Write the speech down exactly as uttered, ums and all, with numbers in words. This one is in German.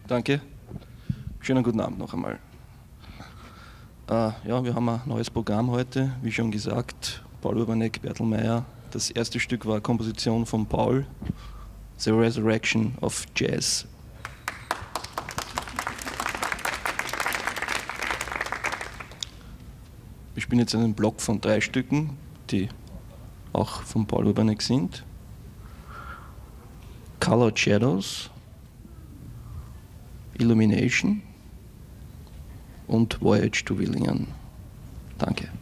Danke. Schönen guten Abend noch einmal. Äh, ja, wir haben ein neues Programm heute, wie schon gesagt, Paul Urbanek, Bertel Meyer. Das erste Stück war eine Komposition von Paul, The Resurrection of Jazz. Wir spielen jetzt einen Block von drei Stücken, die auch von Paul Urbanek sind. Colored Shadows, Illumination und Voyage to Willingham. Danke.